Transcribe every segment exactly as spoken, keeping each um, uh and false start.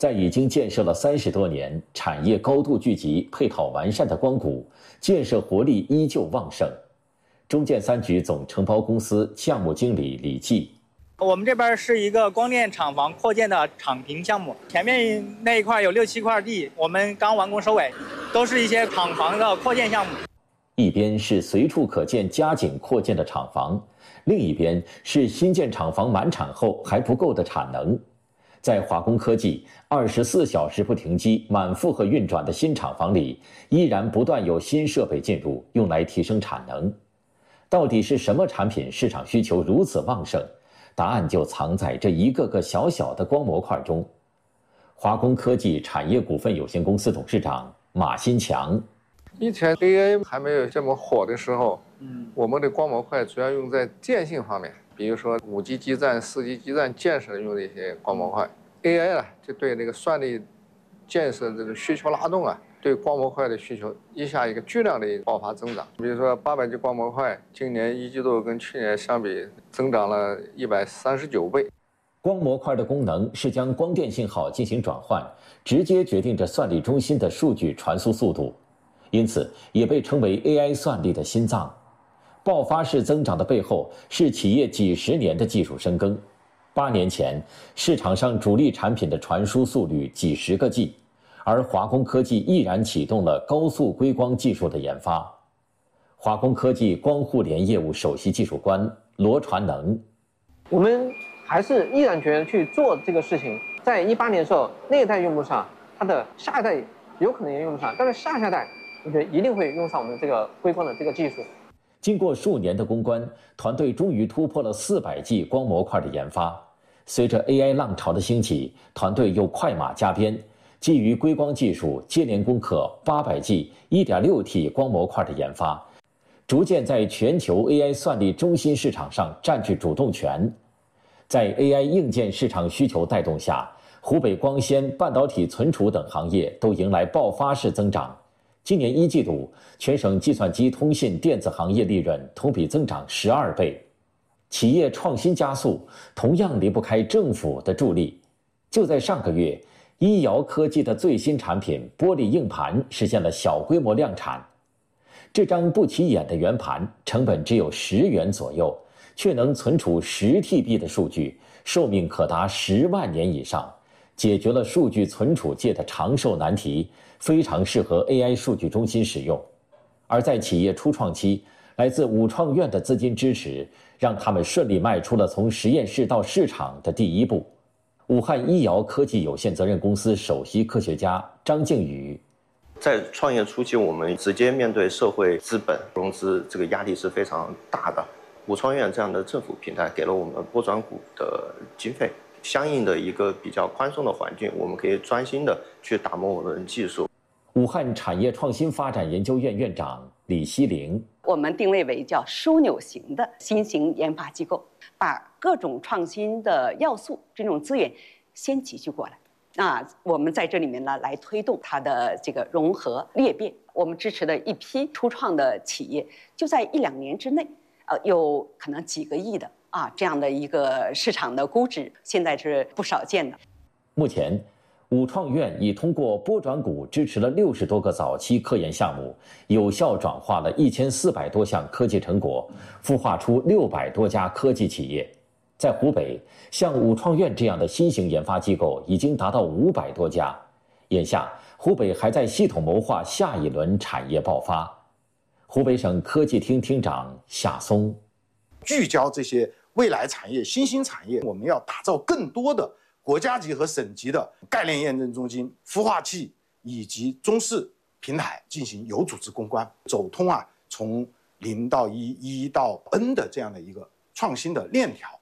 在已经建设了三十多年、产业高度聚集、配套完善的光谷，建设活力依旧旺盛。中建三局总承包公司项目经理李继。 我们这边是一个光电厂房扩建的厂坪项目，前面那一块有六七块地，我们刚完工收尾，都是一些厂房的扩建项目。 一边是随处可见加紧扩建的厂房，另一边是新建厂房满产后还不够的产能。在华工科技二十四小时不停机、满负荷运转的新厂房里，依然不断有新设备进入，用来提升产能。到底是什么产品市场需求如此旺盛？答案就藏在这一个个小小的光模块中。华工科技产业股份有限公司董事长马新强： 以前 A I 还没有这么火的时候，嗯，我们的光模块主要用在电信方面，比如说五 G 基站、四 G 基站建设用的一些光模块。A I 啊，就对那个算力建设这个需求拉动啊，对光模块的需求一下一个巨量的一个爆发增长。比如说八百 G 光模块，今年一季度跟去年相比增长了一百三十九倍。 光模块的功能是将光电信号进行转换，直接决定着算力中心的数据传输速度，因此也被称为 A I 算力的心脏。爆发式增长的背后是企业几十年的技术深耕。八年前，市场上主力产品的传输速率几十个 G。而华工科技毅然启动了高速硅光技术的研发。华工科技光互联业务首席技术官罗传能： 我们还是毅然决然去做这个事情。在一八年的时候，那一代用不上，它的下一代有可能也用不上，但是下下代，我觉得一定会用上我们这个硅光的这个技术。 经过数年的攻关，团队终于突破了四百 G 光模块的研发。随着 A I 浪潮的兴起，团队又快马加鞭。基于硅光技术，接连攻克八百 G、一点六 T 光模块的研发，逐渐在全球 A I 算力中心市场上占据主动权。在 A I 硬件市场需求带动下，湖北光纤、半导体存储等行业都迎来爆发式增长。今年一季度，全省计算机通信电子行业利润同比增长十二倍。企业创新加速，同样离不开政府的助力。就在上个月，医瑶科技的最新产品玻璃硬盘实现了小规模量产。这张不起眼的圆盘，成本只有十元左右，却能存储十 T B 的数据，寿命可达十万年以上，解决了数据存储界的长寿难题，非常适合 A I 数据中心使用。而在企业初创期，来自武创院的资金支持，让他们顺利迈出了从实验室到市场的第一步。武汉医瑶科技有限责任公司首席科学家张靖宇： 在创业初期，我们直接面对社会资本融资这个压力是非常大的。武创院这样的政府平台给了我们拨转股的经费，相应的一个比较宽松的环境，我们可以专心的去打磨我们的技术。 武汉产业创新发展研究院院长李希玲： 我们定位为叫枢纽型的新型研发机构，把各种创新的要素、这种资源先集聚过来。那我们在这里面呢，来推动它的这个融合裂变。我们支持的一批初创的企业，就在一两年之内，呃，有可能几个亿的啊这样的一个市场的估值，现在是不少见的。 目前，武创院已通过拨转股支持了六十多个早期科研项目，有效转化了一千四百多项科技成果，孵化出六百多家科技企业。在湖北，像武创院这样的新型研发机构已经达到五百多家。眼下，湖北还在系统谋划下一轮产业爆发。湖北省科技厅厅长夏松： 聚焦这些未来产业、新兴产业，我们要打造更多的国家级和省级的概念验证中心、孵化器以及中试平台进行有组织攻关，走通啊从零到一、一到 N 的这样的一个创新的链条。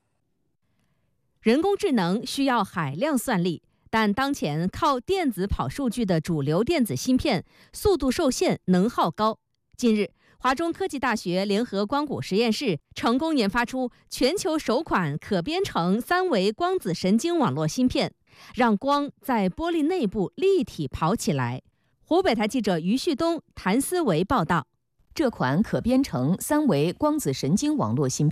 人工智能需要海量算力，但当前靠电子跑数据的主流电子芯片速度受限，能耗高。近日，华中科技大学联合光谷实验室成功研发出全球首款可编程三维光子神经网络芯片，让光在玻璃内部立体跑起来。湖北台记者于旭东、谭思维报道。 这款可编程三维光子神经网络芯片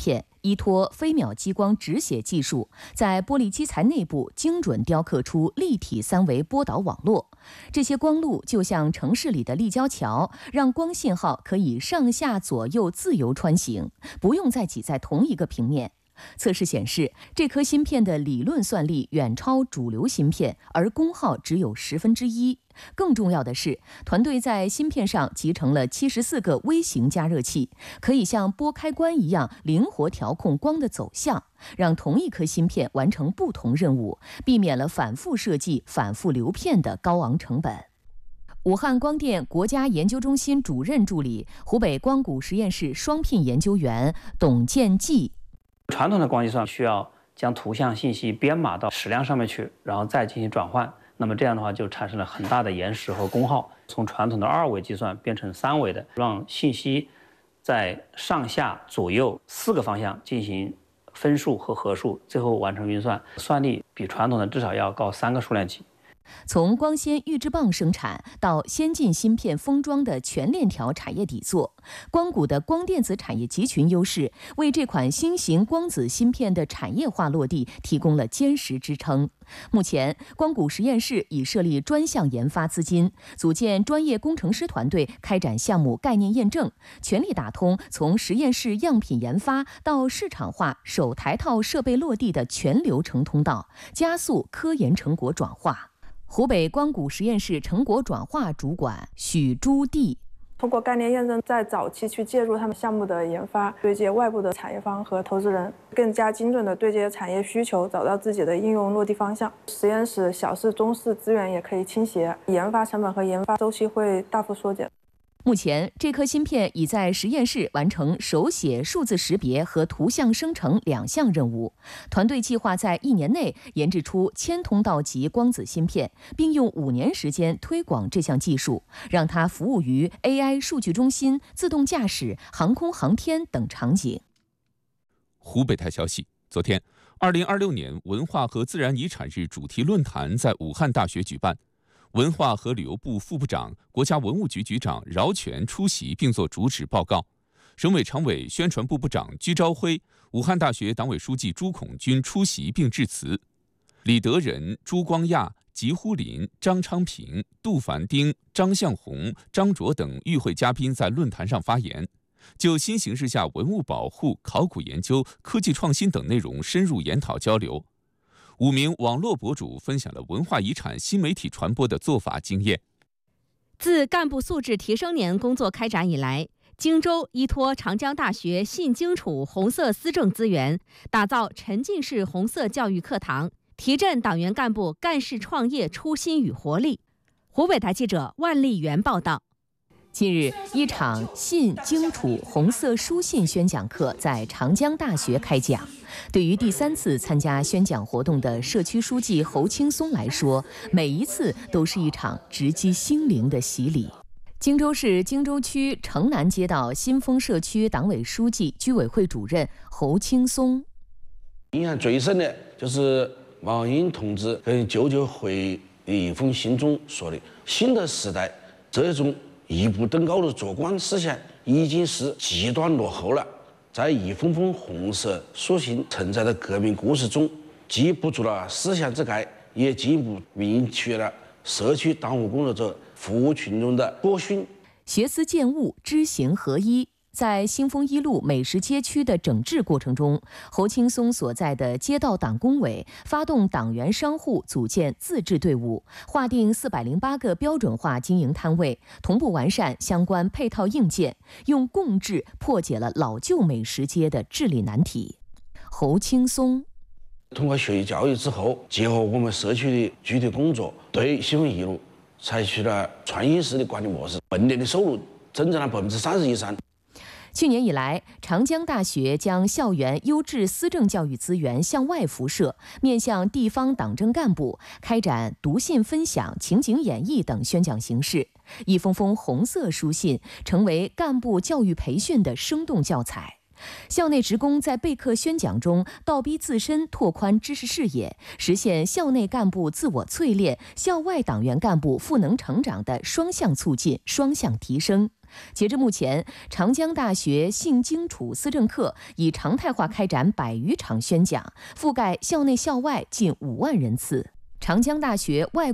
依托飞秒激光止血技术，在玻璃基材内部精准雕刻出立体三维波导网络。这些光路就像城市里的立交桥，让光信号可以上下左右自由穿行，不用再挤在同一个平面。测试显示，这颗芯片的理论算力远超主流芯片，而功耗只有十分之一。更重要的是，团队在芯片上集成了七十四个微型加热器，可以像拨开关一样灵活调控光的走向，让同一颗芯片完成不同任务，避免了反复设计、反复流片的高昂成本。武汉光电国家研究中心主任助理、湖北光谷实验室双聘研究员董建记。 传统的光计算需要将图像信息编码到矢量上面去，然后再进行转换。那么这样的话就产生了很大的延时和功耗。从传统的二维计算变成三维的，让信息在上下左右四个方向进行分数和合数，最后完成运算，算力比传统的至少要高三个数量级。 从光纤预制棒生产到先进芯片封装的全链条产业底座，光谷的光电子产业集群优势为这款新型光子芯片的产业化落地提供了坚实支撑。目前，光谷实验室已设立专项研发资金，组建专业工程师团队，开展项目概念验证，全力打通从实验室样品研发到市场化首台套设备落地的全流程通道，加速科研成果转化。湖北光谷实验室成果转化主管许朱棣。 通过概念验证，在早期去介入他们项目的研发，对接外部的产业方和投资人，更加精准地对接产业需求，找到自己的应用落地方向。实验室小试中试资源也可以倾斜，研发成本和研发周期会大幅缩减。 目前，这颗芯片已在实验室完成手写数字识别和图像生成两项任务。团队计划在一年内研制出千通道级光子芯片，并用五年时间推广这项技术，让它服务于 A I 数据中心、自动驾驶、航空航天等场景。 湖北台消息，昨天，二零二六年文化和自然遗产日主题论坛在武汉大学举办。文化和旅游部副部长、国家文物局局长饶全出席并作主旨报告，省委常委、宣传部部长居朝晖、武汉大学党委书记朱孔军出席并致辞。李德仁、朱光亚、吉呼林、张昌平、杜凡丁、张向红、张卓等与会嘉宾在论坛上发言，就新形势下文物保护、考古研究、科技创新等内容深入研讨交流。五名网络博主分享了文化遗产新媒体传播的做法经验。 自干部素质提升年工作开展以来，荆州依托长江大学信荆楚红色思政资源，打造沉浸式红色教育课堂，提振党员干部干事创业初心与活力。湖北台记者万丽媛报道。 近日，一场信荆楚红色书信宣讲课在长江大学开讲。对于第三次参加宣讲活动的社区书记侯青松来说，每一次都是一场直击心灵的洗礼。荆州市荆州区城南街道新丰社区党委书记、居委会主任侯青松。 印象最深的就是毛英同志跟舅舅回一封信中说的：“新的时代，这种一步登高的做官思想已经是极端落后了。”在一封封红色书信承载的革命故事中，既补足了思想之盖，也进一步明确了社区党务工作者服务群众的国训。 学思践悟，知行合一。在新丰一路美食街区的整治过程中，侯青松所在的街道党工委发动党员商户组建自治队伍，划定四百零八个标准化经营摊位，同步完善相关配套硬件，用共治破解了老旧美食街的治理难题。侯青松通过学习教育之后，结合我们社区的具体工作，对新丰一路采取了创新式的管理模式，本年的收入增长了百分之三十以上。 去年以来，长江大学将校园优质思政教育资源向外辐射，面向地方党政干部开展读信分享、情景演绎等宣讲形式，一封封红色书信成为干部教育培训的生动教材。 校内职工在备课宣讲中倒逼自身拓宽知识视野，实现校内干部自我淬炼、校外党员干部赋能成长的双向促进、双向提升。截至目前，长江大学性荆楚思政课已常态化开展百余场宣讲，覆盖校内校外近五万人次。长江大学外部